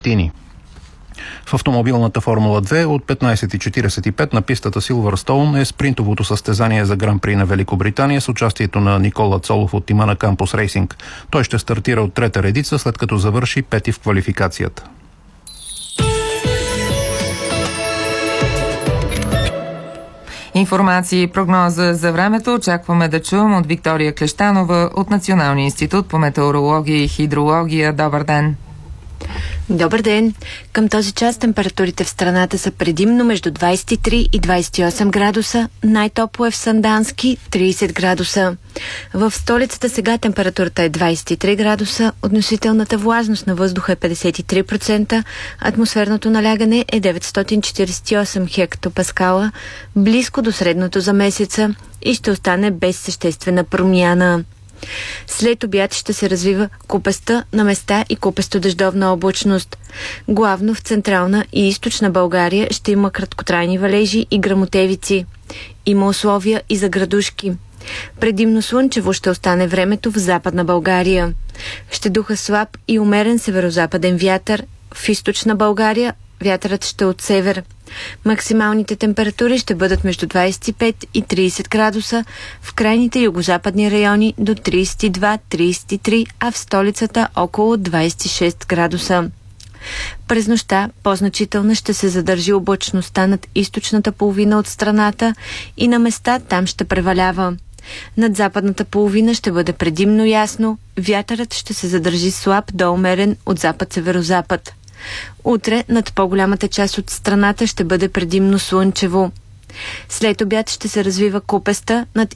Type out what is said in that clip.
десетини. В автомобилната Формула 2 от 15:45 на пистата Силвърстоун е спринтовото състезание за Гран-при на Великобритания с участието на Никола Цолов от тима на Кампус Рейсинг. Той ще стартира от трета редица, след като завърши пети в квалификацията. Информации и прогноза за времето очакваме да чуем от Виктория Клещанова от Националния институт по метеорология и хидрология. Добър ден! Добър ден! Към този час температурите в страната са предимно между 23 и 28 градуса. Най-топло е в Сандански – 30 градуса. В столицата сега температурата е 23 градуса, относителната влажност на въздуха е 53%, атмосферното налягане е 948 хектопаскала, близко до средното за месеца и ще остане без съществена промяна. След обяд ще се развива купеста на места и купесто-дъждовна облачност. Главно в централна и източна България ще има краткотрайни валежи и гръмотевици. Има условия и за градушки. Предимно слънчево ще остане времето в Западна България. Ще духа слаб и умерен северозападен вятър. В източна България вятърът ще от север. Максималните температури ще бъдат между 25 и 30 градуса, в крайните югозападни райони до 32-33, а в столицата около 26 градуса. През нощта по-значителна ще се задържи облачността над източната половина от страната и на места там ще превалява. Над западната половина ще бъде предимно ясно, вятърът ще се задържи слаб до умерен от запад-северозапад. Утре над по-голямата част от страната ще бъде предимно слънчево. След обяд ще се развива купеста над